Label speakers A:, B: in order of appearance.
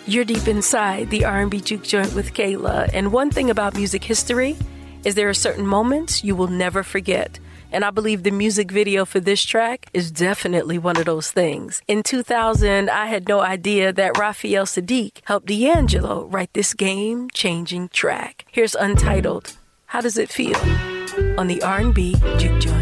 A: You're deep inside the R&B Juke Joint with Kayla, and one thing about music history is there are certain moments you will never forget. And I believe the music video for this track is definitely one of those things. In 2000, I had no idea that Raphael Saadiq helped D'Angelo write this game-changing track. Here's Untitled. How does it feel? On the R&B Juke Joint.